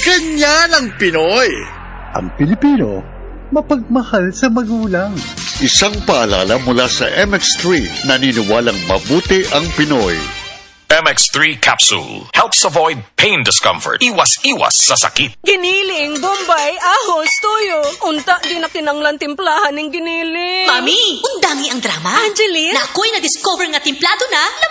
Ganyan ang Pinoy. Ang Pilipino, mapagmahal sa magulang. Isang paalala mula sa MX3, naniniwalang mabuti ang Pinoy. MX3 Capsule helps avoid pain discomfort. Iwas-iwas sa sakit. Giniling, Bombay, ahos, tuyo. Unta, di na kinanglan timplahan ng giniling. Mami, undami ang drama. Angeline? Na ako'y na-discover nga timplado na